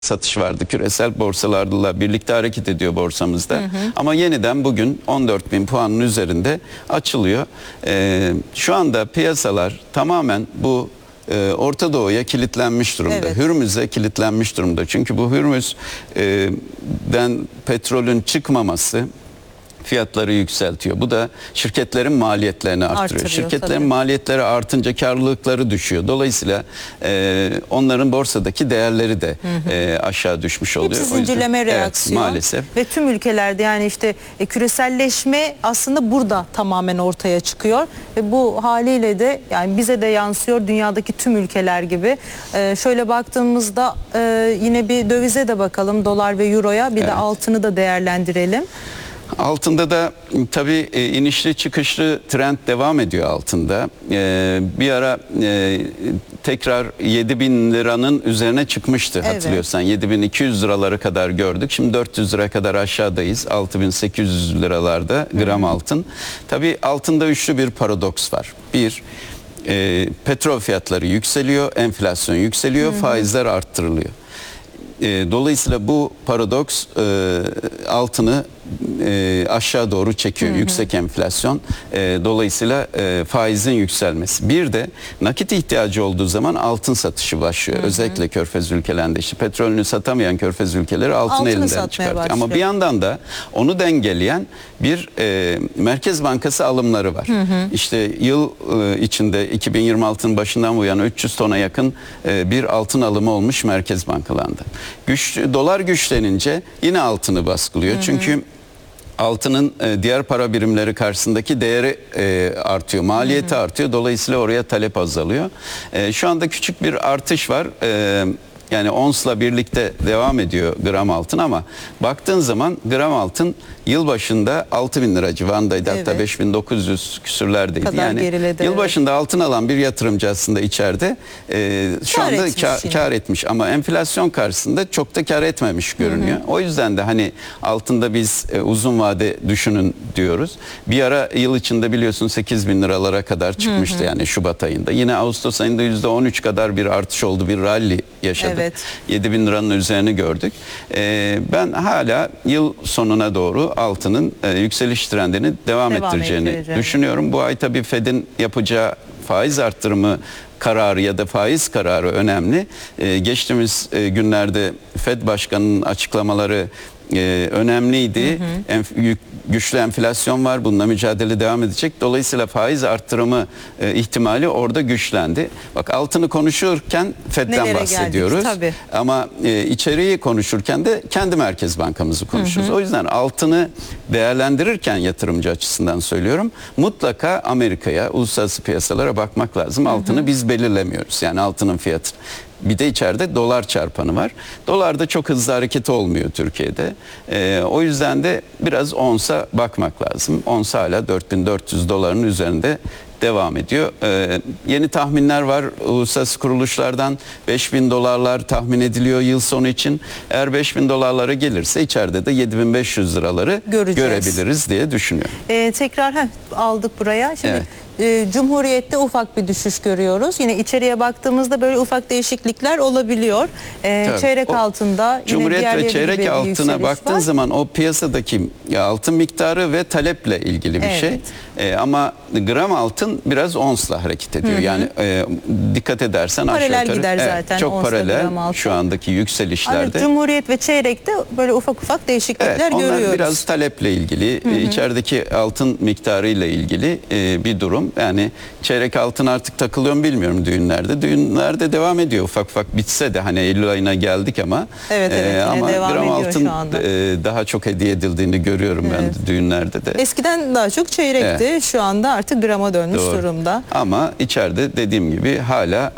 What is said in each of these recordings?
satış vardı. Küresel borsalarla birlikte hareket ediyor borsamızda. Ama yeniden bugün 14.000 puanın üzerinde açılıyor. Şu anda piyasalar tamamen bu Orta Doğu'ya kilitlenmiş durumda. Evet. Hürmüz'e kilitlenmiş durumda. Çünkü bu Hürmüz'den petrolün çıkmaması fiyatları yükseltiyor. Bu da şirketlerin maliyetlerini arttırıyor. Şirketlerin tabii. maliyetleri artınca karlılıkları düşüyor. Dolayısıyla onların borsadaki değerleri de aşağı düşmüş oluyor. Hepsi O yüzden- zincirleme reaksiyon. Evet, maalesef. Ve tüm ülkelerde yani işte küreselleşme aslında burada tamamen ortaya çıkıyor. Ve bu haliyle de yani bize de yansıyor, dünyadaki tüm ülkeler gibi. Şöyle baktığımızda yine bir dövize de bakalım, dolar ve euroya, bir de altını da değerlendirelim. Altında da tabii inişli çıkışlı trend devam ediyor altında. Bir ara tekrar 7.000 liranın üzerine çıkmıştı, Evet. hatırlıyorsan. 7.200 liralara kadar gördük. Şimdi 400 lira kadar aşağıdayız. 6.800 liralarda gram altın. Tabii altında üçlü bir paradoks var. Bir, petrol fiyatları yükseliyor, enflasyon yükseliyor, faizler arttırılıyor. Dolayısıyla bu paradoks altını aşağı doğru çekiyor. Yüksek enflasyon, dolayısıyla faizin yükselmesi. Bir de nakit ihtiyacı olduğu zaman altın satışı başlıyor. Özellikle Körfez ülkelerinde işte petrolünü satamayan Körfez ülkeleri altını elinden çıkartıyor. başlıyor. Ama bir yandan da onu dengeleyen bir Merkez Bankası alımları var. İşte yıl içinde 2026'nın başından bu yana 300 tona yakın bir altın alımı olmuş Merkez Bankalarında. Dolar güçlenince yine altını baskılıyor. Çünkü altının diğer para birimleri karşısındaki değeri artıyor, maliyeti artıyor. Dolayısıyla oraya talep azalıyor. Şu anda küçük bir artış var. Yani onsla birlikte devam ediyor gram altın, ama baktığın zaman gram altın yılbaşında 6.000 lira civarındaydı. Hatta 5.900 küsürlerdeydi. Kadar Yani geriledi, yılbaşında altın alan bir yatırımcı aslında içeride şu anda kar etmiş, ama enflasyon karşısında çok da kar etmemiş görünüyor. O yüzden de hani altında biz uzun vade düşünün diyoruz. Bir ara yıl içinde biliyorsun 8.000 liralara kadar çıkmıştı, yani Şubat ayında. Yine Ağustos ayında %13 kadar bir artış oldu, bir rally yaşadık. Evet. 7.000 liranın üzerine gördük. Ben hala yıl sonuna doğru altının yükseliş trendini devam ettireceğini düşünüyorum. Bu ay tabii Fed'in yapacağı faiz arttırımı kararı ya da faiz kararı önemli. Geçtiğimiz günlerde Fed Başkanı'nın açıklamaları önemliydi. Güçlü enflasyon var. Bununla mücadele devam edecek. Dolayısıyla faiz arttırımı ihtimali orada güçlendi. Bak, altını konuşurken Fed'den Nelere bahsediyoruz. geldik, tabii. Ama içeriği konuşurken de kendi Merkez Bankamızı konuşuyoruz. O yüzden altını değerlendirirken yatırımcı açısından söylüyorum, mutlaka Amerika'ya, uluslararası piyasalara bakmak lazım. Altını biz belirlemiyoruz. Yani altının fiyatı. Bir de içeride dolar çarpanı var. Dolarda çok hızlı hareket olmuyor Türkiye'de. O yüzden de biraz onsa bakmak lazım. Ons hala 4.400 doların üzerinde devam ediyor. Yeni tahminler var uluslararası kuruluşlardan. 5.000 dolarlar tahmin ediliyor yıl sonu için. Eğer 5.000 dolarlara gelirse içeride de 7.500 liraları görebiliriz diye düşünüyorum. Tekrar aldık buraya. Şimdi Cumhuriyet'te ufak bir düşüş görüyoruz. Yine içeriye baktığımızda böyle ufak değişiklikler olabiliyor. Çeyrek altında yine Cumhuriyet ve çeyrek gibi altına baktığın zaman o piyasadaki altın miktarı ve taleple ilgili bir şey. Ama gram altın biraz onsla hareket ediyor. Yani dikkat edersen paralel aşağı yukarı gider zaten, çok paralel gram şu andaki yükselişlerde. Cumhuriyet ve çeyrekte böyle ufak ufak değişiklikler onlar görüyoruz. biraz taleple ilgili, içerideki altın miktarıyla ilgili bir durum. Yani çeyrek altın artık takılıyor mu bilmiyorum düğünlerde. Düğünlerde devam ediyor ufak ufak, bitse de hani Eylül ayına geldik ama ama devam gram ediyor altın şu anda. daha çok hediye edildiğini görüyorum ben düğünlerde de. Eskiden daha çok çeyrekti. Şu anda artık grama dönmüş durumda. Ama içeride dediğim gibi hala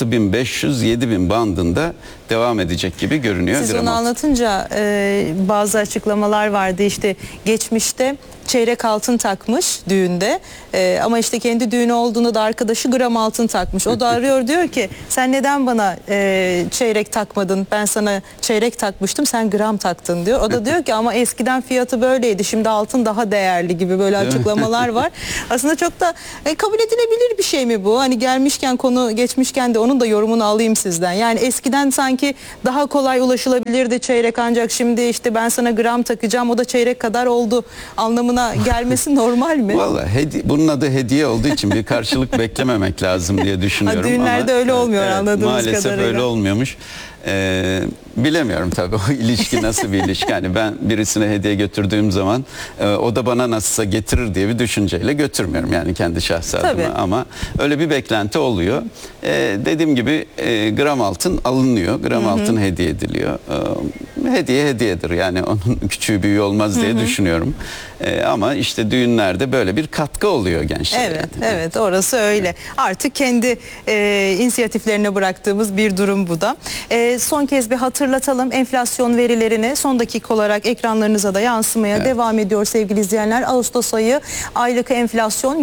6.500-7.000 bandında devam edecek gibi görünüyor. Siz onu anlatınca bazı açıklamalar vardı, işte geçmişte çeyrek altın takmış düğünde, ama işte kendi düğünü olduğunda da arkadaşı gram altın takmış. O da arıyor, diyor ki sen neden bana çeyrek takmadın, ben sana çeyrek takmıştım, sen gram taktın diyor. O da diyor ki ama eskiden fiyatı böyleydi, şimdi altın daha değerli gibi böyle açıklamalar var. Aslında çok da kabul edilebilir bir şey mi bu? Hani gelmişken, konu geçmişken de onun da yorumunu alayım sizden. Yani eskiden sanki sanki daha kolay ulaşılabilirdi çeyrek, ancak şimdi işte ben sana gram takacağım, o da çeyrek kadar oldu anlamına gelmesi normal mi? Vallahi bunun adı hediye olduğu için bir karşılık beklememek lazım diye düşünüyorum. Düğünlerde ama, öyle olmuyor anladığımız maalesef kadarıyla. öyle olmuyormuş. Bilemiyorum tabii o ilişki nasıl bir ilişki. Yani ben birisine hediye götürdüğüm zaman o da bana nasılsa getirir diye bir düşünceyle götürmüyorum yani kendi şahsi adıma. Tabii. Ama öyle bir beklenti oluyor. Dediğim gibi gram altın alınıyor, gram altın hediye ediliyor. Hediye hediyedir yani onun küçüğü büyüğü olmaz diye düşünüyorum. Ama işte düğünlerde böyle bir katkı oluyor gençlere. Evet, yani. evet, orası öyle. Artık kendi inisiyatiflerine bıraktığımız bir durum bu da. Son kez bir hatırlatalım, enflasyon verilerini son dakika olarak ekranlarınıza da yansımaya devam ediyor sevgili izleyenler. Ağustos ayı aylık enflasyon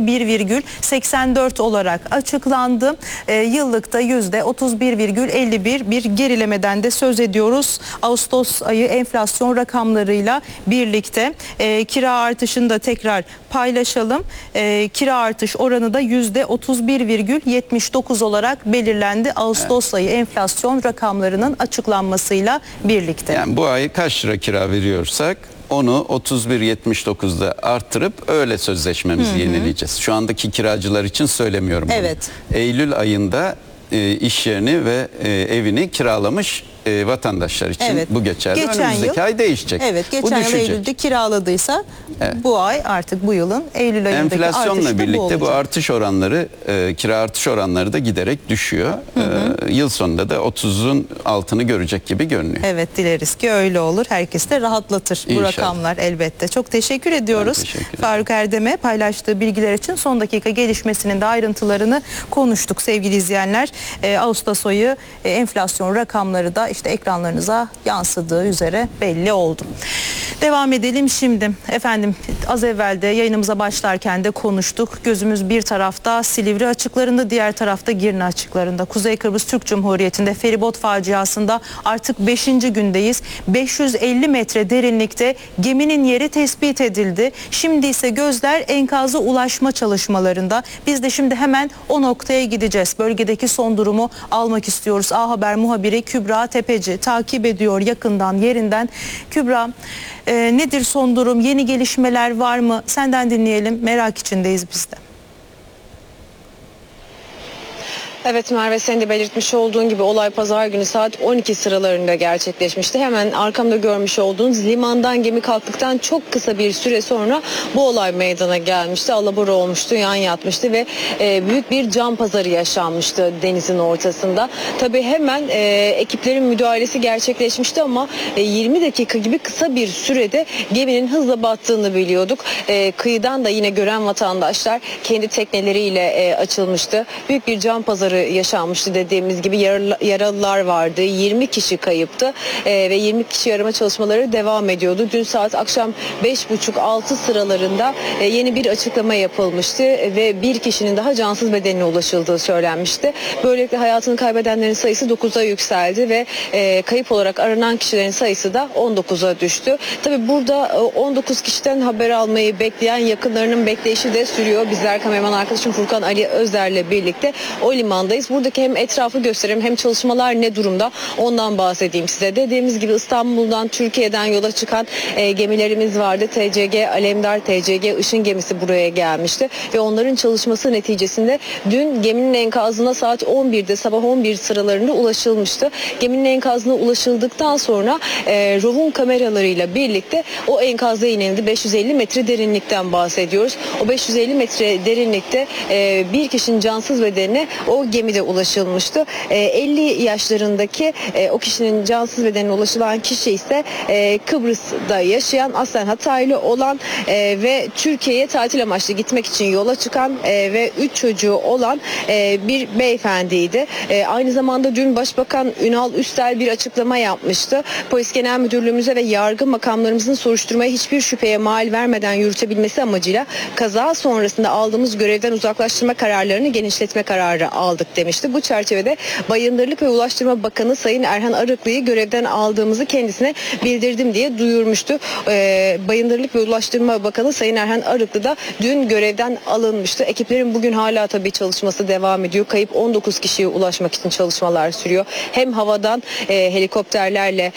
%1,84 olarak açıklandı. Yıllıkta %31,51, bir gerilemeden de söz ediyoruz. Ağustos ayı enflasyon rakamlarıyla birlikte kira artışını da tekrar paylaşalım. Kira artış oranı da %31,79 olarak belirlendi. Ağustos ayı enflasyon rakamlarının açıklanmasıyla birlikte. Yani bu ay kaç lira kira veriyorsak onu 31.79'da arttırıp öyle sözleşmemizi yenileyeceğiz. Şu andaki kiracılar için söylemiyorum bunu. Evet. Eylül ayında iş yerini ve evini kiralamış vatandaşlar için bu geçerli. Önümüzdeki ay değişecek. Evet, bu geçen yıl düşecek. Eylül'de kiraladıysa bu ay artık bu yılın Eylül ayındaki artış da Enflasyonla birlikte bu olacak. artış oranları, kira artış oranları da giderek düşüyor. Yıl sonunda da 30'un altını görecek gibi görünüyor. Evet, dileriz ki öyle olur. Herkes de rahatlatır bu İnşallah. rakamlar elbette. Çok teşekkür ediyoruz. teşekkür ederim. Faruk Erdem'e paylaştığı bilgiler için. Son dakika gelişmesinin de ayrıntılarını konuştuk sevgili izleyenler. Ağustos ayı enflasyon rakamları da işte ekranlarınıza yansıdığı üzere belli oldu. Devam edelim şimdi. Efendim az evvel de yayınımıza başlarken de konuştuk. Gözümüz bir tarafta Silivri açıklarında, diğer tarafta Girne açıklarında. Kuzey Kıbrıs Türk Cumhuriyeti'nde feribot faciasında artık 5. gündeyiz. 550 metre derinlikte geminin yeri tespit edildi. Şimdi ise gözler enkaza ulaşma çalışmalarında. Biz de şimdi hemen o noktaya gideceğiz. Bölgedeki son durumu almak istiyoruz. A Haber muhabiri Kübra Tepeci takip ediyor yakından, yerinden. Kübra, nedir son durum? Yeni gelişmeler var mı? Senden dinleyelim. Merak içindeyiz biz de. Evet Merve, senin de belirtmiş olduğun gibi olay pazar günü saat 12 sıralarında gerçekleşmişti. Hemen arkamda görmüş olduğunuz limandan gemi kalktıktan çok kısa bir süre sonra bu olay meydana gelmişti. Alabora olmuştu, yan yatmıştı ve büyük bir can pazarı yaşanmıştı denizin ortasında. Tabii hemen ekiplerin müdahalesi gerçekleşmişti ama 20 dakika gibi kısa bir sürede geminin hızla battığını biliyorduk. Kıyıdan da yine gören vatandaşlar kendi tekneleriyle açılmıştı. Büyük bir can pazarı yaşanmıştı dediğimiz gibi, yaralılar vardı. 20 kişi kayıptı ve 20 kişi arama çalışmaları devam ediyordu. Dün saat akşam 5.30-6 sıralarında yeni bir açıklama yapılmıştı ve bir kişinin daha cansız bedenine ulaşıldığı söylenmişti. Böylelikle hayatını kaybedenlerin sayısı 9'a yükseldi ve kayıp olarak aranan kişilerin sayısı da 19'a düştü. Tabii burada 19 kişiden haber almayı bekleyen yakınlarının bekleyişi de sürüyor. Bizler kameraman arkadaşım Furkan Ali Özer'le birlikte o limandayız. Buradaki hem etrafı göstereyim hem çalışmalar ne durumda ondan bahsedeyim size. Dediğimiz gibi İstanbul'dan, Türkiye'den yola çıkan gemilerimiz vardı. TCG Alemdar, TCG Işın gemisi buraya gelmişti ve onların çalışması neticesinde dün geminin enkazına saat 11'de, sabah 11 sıralarında ulaşılmıştı. Geminin enkazına ulaşıldıktan sonra ROV'un kameralarıyla birlikte o enkaza inildi. 550 metre derinlikten bahsediyoruz. O 550 metre derinlikte bir kişinin cansız bedenine o gemide ulaşılmıştı. 50 yaşlarındaki o kişinin cansız bedenine ulaşılan kişi ise Kıbrıs'ta yaşayan, aslen Hataylı olan ve Türkiye'ye tatil amaçlı gitmek için yola çıkan ve 3 çocuğu olan bir beyefendiydi. Aynı zamanda dün Başbakan Ünal Üstel bir açıklama yapmıştı. Polis Genel Müdürlüğümüze ve yargı makamlarımızın soruşturmayı hiçbir şüpheye mal vermeden yürütebilmesi amacıyla kaza sonrasında aldığımız görevden uzaklaştırma kararlarını genişletme kararı aldı aldık demişti. Bu çerçevede Bayındırlık ve Ulaştırma Bakanı Sayın Erhan Arıklı'yı görevden aldığımızı kendisine bildirdim diye duyurmuştu. Bayındırlık ve Ulaştırma Bakanı Sayın Erhan Arıklı da dün görevden alınmıştı. Ekiplerin bugün hala tabii çalışması devam ediyor. Kayıp 19 kişiye ulaşmak için çalışmalar sürüyor. Hem havadan helikopterlerle